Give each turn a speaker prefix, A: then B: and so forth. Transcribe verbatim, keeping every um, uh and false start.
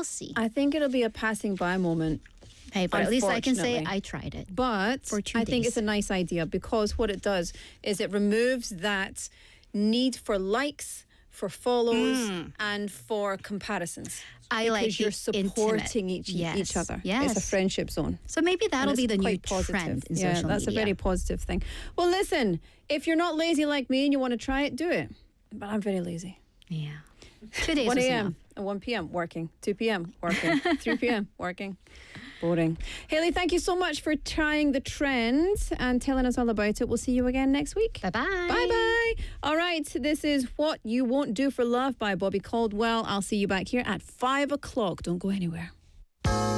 A: see.
B: I think it'll be a passing by moment.
A: Hey, but at least I can say
B: unfortunately.
A: I tried it.
B: But
A: For two
B: I think
A: days.
B: it's a nice idea because what it does is it removes that need for likes, for follows, and for comparisons.
A: I like
B: because you're
A: the
B: supporting
A: intimate.
B: each
A: Yes.
B: each other.
A: Yes.
B: It's a friendship zone.
A: So maybe that'll
B: And
A: be
B: it's
A: the new
B: quite positive.
A: trend in
B: yeah,
A: social
B: that's
A: media.
B: a very positive thing. Well, listen, if you're not lazy like me and you want to try it, do it. But I'm very lazy.
A: Yeah. Two days
B: one
A: is
B: a.m.
A: enough.
B: and one p.m. working, two p.m. working, three p.m. working. Boring. Haley, thank you so much for trying the trends and telling us all about it. We'll see you again next week.
A: Bye-bye.
B: Bye-bye. All right, this is What You Won't Do for Love by Bobby Caldwell. I'll see you back here at five o'clock. Don't go anywhere.